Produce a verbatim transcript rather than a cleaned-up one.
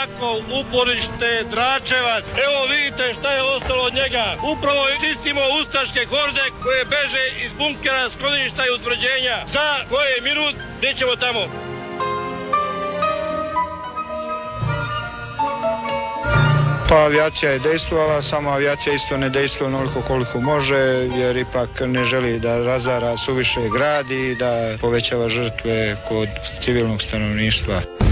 Đakov, uporište Dračevac. Evo vidite šta je ostalo od njega. Upravo čistimo ustaške horde koje beže iz bunkera, skloništa i utvrđenja. Za koji minut nećemo tamo. Pa avijacija je dejstvovala, samo avijacija isto ne dejstvuje onoliko koliko može, jer ipak ne želi da razara suviše grad i da povećava žrtve kod civilnog stanovništva.